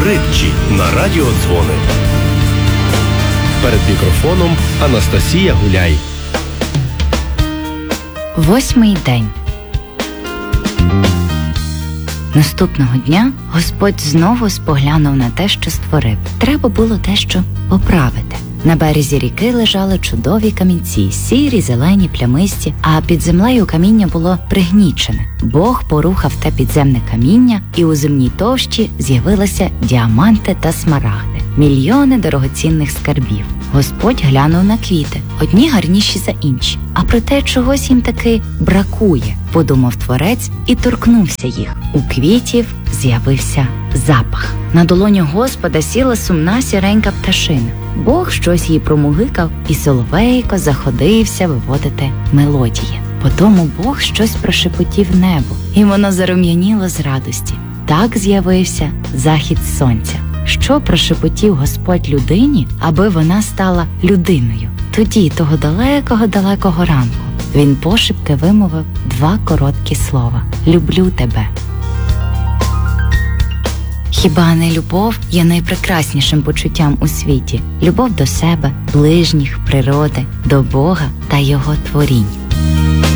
притчі на радіо Дзвони. Перед мікрофоном Анастасія Гуляй. 8-й день. Наступного дня Господь знову споглянув на те, що створив. Треба було дещо поправити. На березі ріки лежали чудові камінці, сірі, зелені, плямисті, а під землею каміння було пригнічене. Бог порухав те підземне каміння, і у земній товщі з'явилися діаманти та смарагди, мільйони дорогоцінних скарбів. Господь глянув на квіти, одні гарніші за інші. А проте чогось їм таки бракує, подумав Творець і торкнувся їх. У квітів з'явився запах. На долоню Господа сіла сумна сіренька пташина. Бог щось їй промугикав, і соловейко заходився виводити мелодії. Потому Бог щось прошепотів небу, і воно зарум'яніло з радості. Так з'явився захід сонця. Що прошепотів Господь людині, аби вона стала людиною? Тоді, того далекого-далекого ранку, він пошепки вимовив 2 короткі слова: «Люблю тебе». Хіба не любов є найпрекраснішим почуттям у світі? Любов до себе, ближніх, природи, до Бога та Його творінь.